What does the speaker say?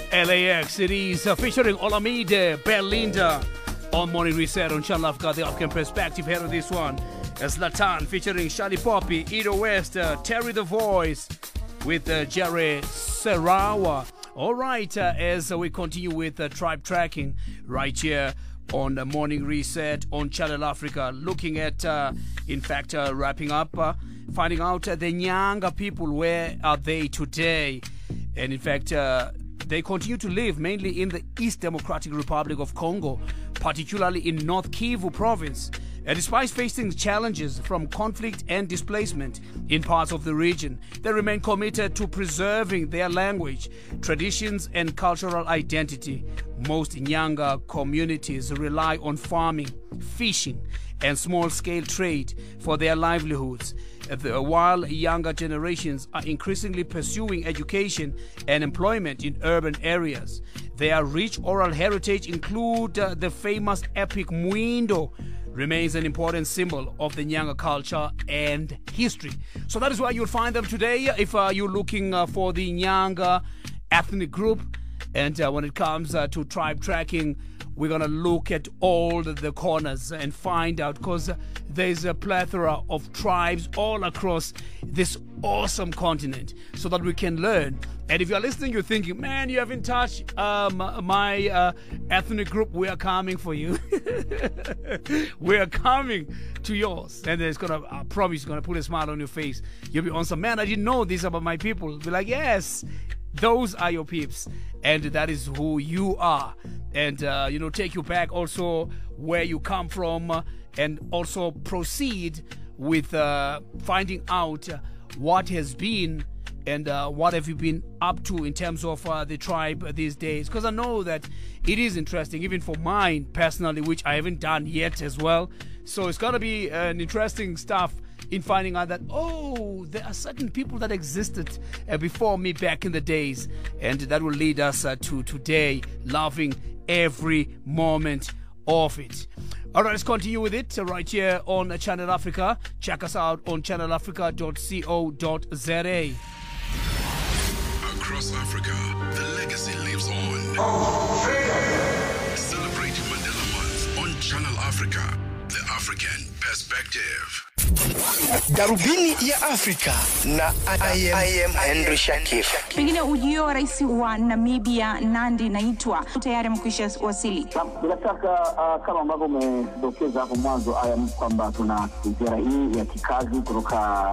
LAX. It is featuring Olamide Belinda on Morning Reset on Channel Africa, the African Perspective. Here on this one is Latan featuring Shadi Poppy, Edo West, Terry the Voice with Jerry Sarawa. All right, as we continue with tribe tracking right here on the Morning Reset on Channel Africa, looking at, wrapping up, finding out the Nyanga people, where are they today? And in fact, they continue to live mainly in the East Democratic Republic of Congo, particularly in North Kivu province. And despite facing challenges from conflict and displacement in parts of the region, they remain committed to preserving their language, traditions, and cultural identity. Most Nyanga communities rely on farming, fishing, and small-scale trade for their livelihoods, while younger generations are increasingly pursuing education and employment in urban areas. Their rich oral heritage include the famous epic Mwindo, remains an important symbol of the Nyanga culture and history. So that is where you'll find them today if you're looking for the Nyanga ethnic group. And when it comes to tribe tracking, we're going to look at all the corners and find out, because there's a plethora of tribes all across this awesome continent, so that we can learn. And if you're listening, you're thinking, man, you haven't touched my ethnic group. We are coming for you. We are coming to yours. And it's going to, I promise, it's going to put a smile on your face. You'll be on some, man, I didn't know this about my people. Be like, yes, those are your peeps. And that is who you are. And, take you back also where you come from, and also proceed with finding out what has been and what have you been up to in terms of the tribe these days. Because I know that it is interesting, even for mine personally, which I haven't done yet as well. So it's going to be an interesting stuff in finding out that, there are certain people that existed before me back in the days. And that will lead us to today, loving every moment of it. All right, let's continue with it right here on Channel Africa. Check us out on channelafrica.co.za. Across Africa, the legacy lives on. Celebrating Mandela Month on Channel Africa, the African Perspective. Darubini ya Afrika na I am Henry Shakif. Pengine ujio wa rais wa Namibia Nandi Naitwa tayari mkwisha wasili. Bila shaka kama ambavyo umedokeza hapo mwanzo, kwamba tuna ziara hii ya kikazi kutoka